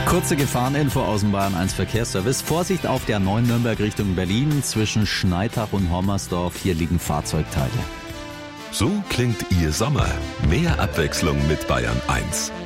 Kurze Gefahreninfo aus dem Bayern 1 Verkehrsservice. Vorsicht auf der 9 Nürnberg Richtung Berlin zwischen Schneitach und Hommersdorf. Hier liegen Fahrzeugteile. So klingt Ihr Sommer. Mehr Abwechslung mit Bayern 1.